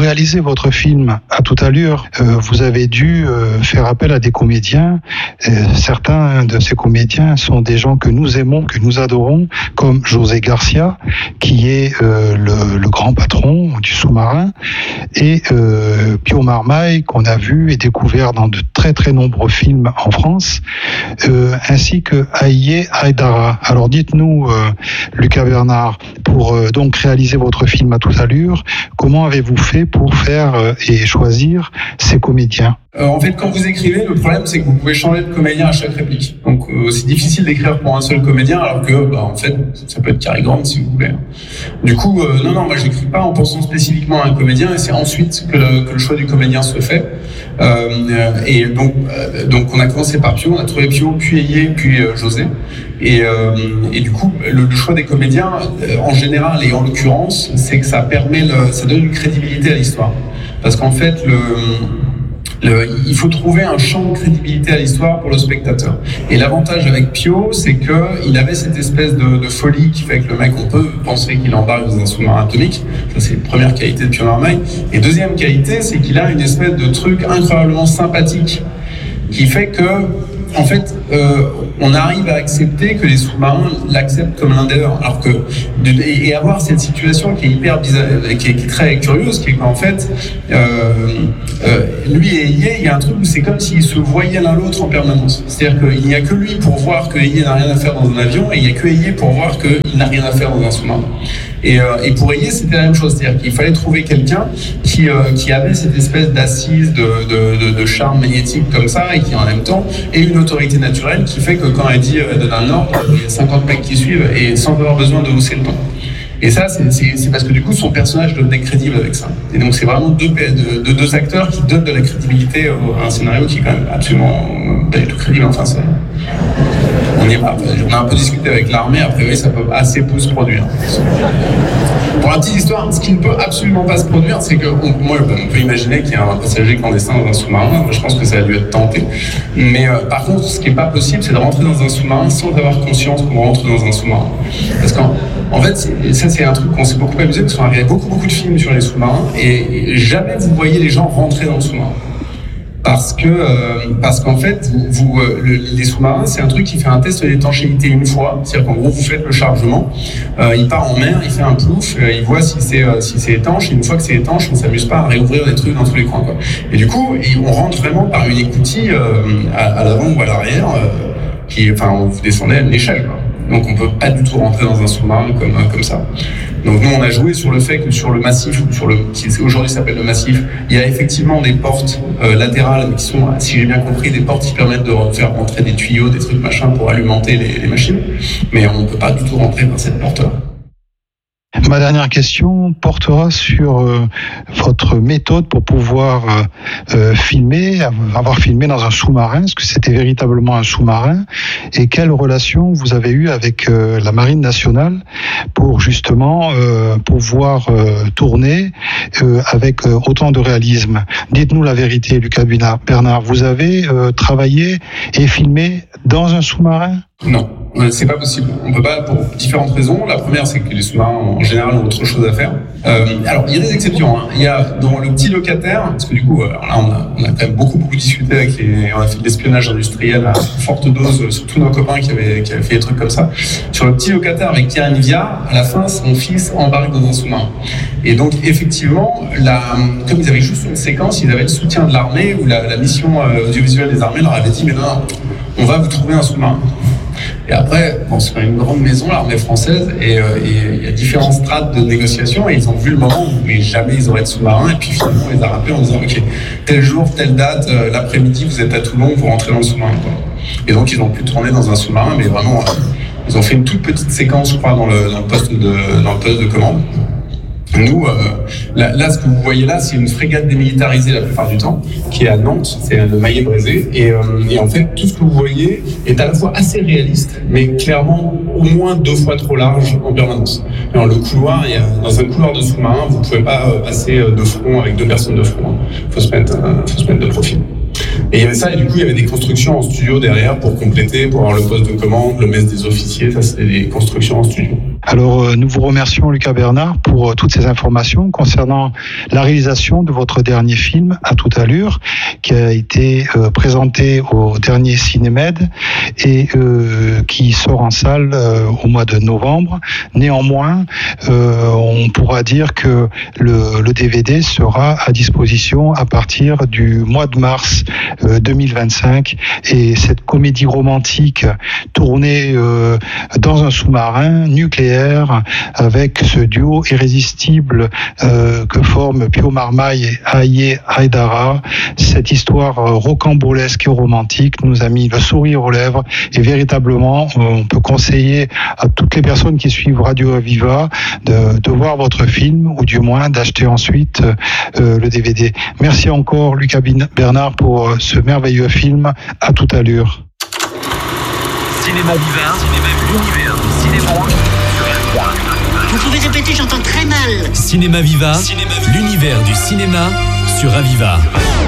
réaliser votre film À toute allure, vous avez dû faire appel à des comédiens. Certains de ces comédiens sont des gens que nous aimons, que nous adorons, comme José Garcia, qui est le grand patron du sous-marin, et Pio Marmaille, qu'on a vu et découvert dans de très très nombreux films en France, ainsi que Aïe Aïdara. Alors dites-nous, Lucas Bernard, pour donc réaliser votre film À toute allure, comment avez-vous fait pour faire et choisir ces comédiens? En fait, quand vous écrivez, le problème, c'est que vous pouvez changer de comédien à chaque réplique. Donc, c'est difficile d'écrire pour un seul comédien, alors que, en fait, ça peut être Cary Grant, si vous voulez. Du coup, non, moi, j'écris pas en pensant spécifiquement à un comédien, et c'est ensuite que le choix du comédien se fait. Et donc, on a commencé par Pio, on a trouvé Pio, puis Aïe, puis José. Et du coup, le choix des comédiens, en général, et en l'occurrence, c'est que ça donne une crédibilité à l'histoire. Parce qu'en fait, il faut trouver un champ de crédibilité à l'histoire pour le spectateur. Et l'avantage avec Pio, c'est qu'il avait cette espèce de folie qui fait que le mec, on peut penser qu'il embarque dans un sous-marin atomique. Ça, c'est la première qualité de Pio Marmaille. Et deuxième qualité, c'est qu'il a une espèce de truc incroyablement sympathique qui fait que, en fait, on arrive à accepter que les sous-marins l'acceptent comme l'un des leurs. Alors que, et avoir cette situation qui est hyper bizarre, qui est très curieuse, qui est qu'en fait, lui et Aïe, il y a un truc où c'est comme s'ils se voyaient l'un l'autre en permanence. C'est-à-dire qu'il n'y a que lui pour voir que Aïe n'a rien à faire dans un avion, et il n'y a que Aïe pour voir qu'il n'a rien à faire dans un sous-marin. Et pour Aïe, c'était la même chose, c'est-à-dire qu'il fallait trouver quelqu'un qui avait cette espèce d'assise de charme magnétique comme ça, et qui en même temps ait une autorité naturelle qui fait que quand elle donne un ordre, il y a 50 mecs qui suivent et sans avoir besoin de hausser le ton. Et ça, c'est parce que du coup, son personnage devenait crédible avec ça. Et donc, c'est vraiment deux acteurs qui donnent de la crédibilité à un scénario qui est quand même absolument pas du tout crédible. Enfin, on a un peu discuté avec l'armée, a priori, ça peut assez peu se produire. Pour la petite histoire, ce qui ne peut absolument pas se produire, c'est que on peut imaginer qu'il y a un passager clandestin dans un sous-marin. Je pense que ça a dû être tenté. Mais par contre, ce qui n'est pas possible, c'est de rentrer dans un sous-marin sans avoir conscience qu'on rentre dans un sous-marin. Parce qu'en fait, ça c'est un truc qu'on s'est beaucoup amusé, parce qu'on a regardé beaucoup de films sur les sous-marins, et jamais vous voyez les gens rentrer dans le sous-marin. Parce qu'en fait, les sous-marins, c'est un truc qui fait un test d'étanchéité une fois. C'est-à-dire qu'en gros, vous faites le chargement, il part en mer, il fait un plouf, il voit si c'est étanche, et une fois que c'est étanche, on ne s'amuse pas à réouvrir des trucs dans tous les coins, quoi. Et du coup, on rentre vraiment par une écoutille à l'avant ou à l'arrière, on vous descendez à une échelle, quoi. Donc on ne peut pas du tout rentrer dans un sous-marin comme ça. Donc nous, on a joué sur le fait que sur le massif, qui aujourd'hui s'appelle le massif, il y a effectivement des portes latérales qui sont, si j'ai bien compris, des portes qui permettent de faire rentrer des tuyaux, des trucs machin pour alimenter les machines. Mais on ne peut pas du tout rentrer par cette porte-là. Ma dernière question portera sur votre méthode pour pouvoir avoir filmé dans un sous-marin. Est-ce que c'était véritablement un sous-marin? Et quelle relation vous avez eue avec la Marine nationale pour justement pouvoir tourner avec autant de réalisme? Dites-nous la vérité, Lucas Bernard. Vous avez travaillé et filmé dans un sous-marin? Non, c'est pas possible. On peut pas, pour différentes raisons. La première, c'est que les sous-marins, en général, ont autre chose à faire. Alors, il y a des exceptions. Il y a dans le petit locataire, parce que du coup, là, on a quand même beaucoup discuté on a fait de l'espionnage industriel à forte dose sur tous nos copains qui avaient fait des trucs comme ça. Sur le petit locataire avec Thierry Nivia, à la fin, son fils embarque dans un sous-marin. Et donc, effectivement, comme ils avaient juste une séquence, ils avaient le soutien de l'armée, où la mission audiovisuelle des armées leur avait dit, mais non, on va vous trouver un sous-marin. Et après, c'est quand même une grande maison, l'armée française, et il y a différents strates de négociation, et ils ont vu le moment où mais jamais ils auraient de sous-marin, et puis finalement on les a rappelés en disant ok, tel jour, telle date, l'après-midi vous êtes à Toulon pour rentrer dans le sous-marin, quoi. Et donc ils ont pu tourner dans un sous-marin, mais vraiment ils ont fait une toute petite séquence, je crois, dans le poste de commande. Nous, là, ce que vous voyez là, c'est une frégate démilitarisée la plupart du temps, qui est à Nantes, c'est le Maillet-Brézé, et en fait, tout ce que vous voyez est à la fois assez réaliste, mais clairement au moins 2 fois trop large en permanence. Dans le couloir, dans un couloir de sous-marin, vous pouvez pas passer de front avec 2 personnes de front. Faut se mettre de profil. Et il y avait ça, et du coup, il y avait des constructions en studio derrière pour compléter, pour avoir le poste de commande, le mess des officiers, ça c'était des constructions en studio. Alors, nous vous remercions, Lucas Bernard, pour toutes ces informations concernant la réalisation de votre dernier film, À toute allure, qui a été présenté au dernier Cinémed et qui sort en salle au mois de novembre. Néanmoins, on pourra dire que le DVD sera à disposition à partir du mois de mars 2025, et cette comédie romantique tournée dans un sous-marin nucléaire avec ce duo irrésistible que forment Pio Marmaille et Hayé Haïdara, cette histoire rocambolesque et romantique nous a mis le sourire aux lèvres, et véritablement on peut conseiller à toutes les personnes qui suivent Radio Aviva de voir votre film, ou du moins d'acheter ensuite le DVD. Merci encore, Lucas Bernard, pour ce merveilleux film À toute allure. Cinéma Viva, l'univers du cinéma. Vous pouvez répéter, j'entends très mal. Cinéma Viva, l'univers du cinéma sur Aviva.